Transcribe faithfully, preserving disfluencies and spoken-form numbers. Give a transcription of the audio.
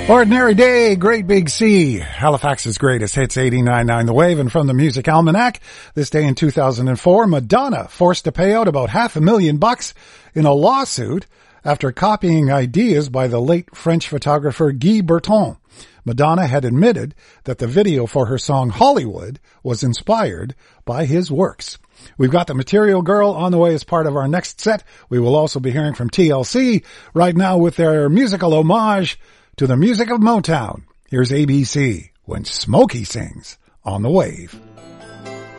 Ordinary Day, Great Big Sea, Halifax's greatest hits, eighty-nine point nine The Wave. And from the Music Almanac, this day in two thousand four, Madonna forced to pay out about half a million bucks in a lawsuit after copying ideas by the late French photographer Guy Berton. Madonna had admitted that the video for her song Hollywood was inspired by his works. We've got the Material Girl on the way as part of our next set. We will also be hearing from T L C right now with their musical homage to the music of Motown. Here's A B C, When Smokey Sings, on the Wave.